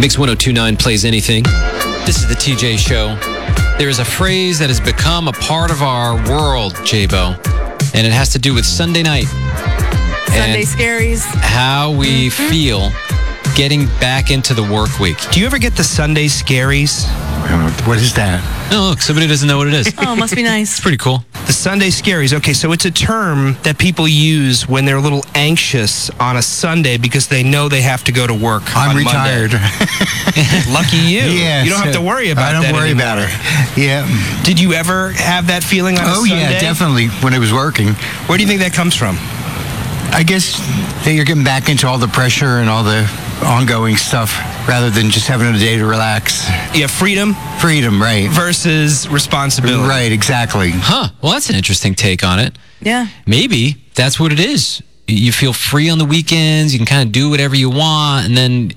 Mix 102.9 plays anything. This is the TJ Show. There is a phrase that has become a part of our world, J-Bo, and it has to do with Sunday night. Sunday scaries. How we feel getting back into the work week. Do you ever get the Sunday scaries? What is that? Oh, look, somebody doesn't know what it is. Oh, must be nice. It's pretty cool. The Sunday scaries. Okay, so it's a term that people use when they're a little anxious on a Sunday because they know they have to go to work I'm on retired. Monday. Lucky you. Yeah, you don't have to worry about that I don't worry anymore. about it. Yeah. Did you ever have that feeling on a Oh, Sunday? yeah, definitely, when it was working. Where do you think that comes from? I guess that you're getting back into all the pressure and all the ongoing stuff rather than just having a day to relax. Yeah, freedom Freedom, right. versus responsibility. Right, exactly. Huh. Well, that's an interesting take on it. Yeah. Maybe that's what it is. You feel free on the weekends. You can kind of do whatever you want. And then